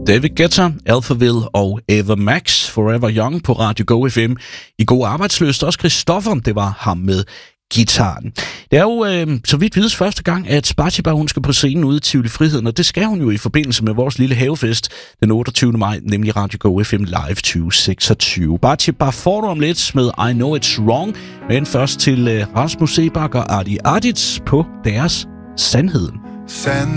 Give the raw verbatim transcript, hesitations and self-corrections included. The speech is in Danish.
David Guetta, Alphaville og Ava Max, Forever Young på Radio Go F M. I God arbejdsløst også Christoffer, det var ham med gitaren. Det er jo, øh, så vidt vides, første gang, at Spatiba, hun skal på scenen ude i Tivoli Friheden, og det skal hun jo i forbindelse med vores lille havefest den otteogtyvende maj, nemlig Radio Go F M Live tyve seksogtyve. Spatiba får du om lidt med I Know It's Wrong, men først til øh, Rasmus Sebak og Adi Adits på deres Sandheden. Sand